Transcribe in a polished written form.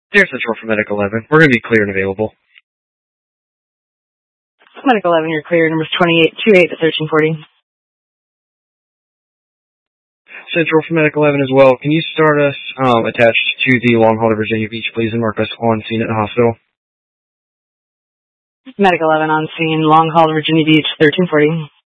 Air Central for Medic 11. We're going to be clear and available. Medic 11, you're clear. Numbers 2828 to 1340. Central for Medic 11 as well. Can you start us attached to the Long Haul to Virginia Beach, please, and mark us on scene at the hospital? Medic 11 on scene, Long Haul to Virginia Beach, 1340.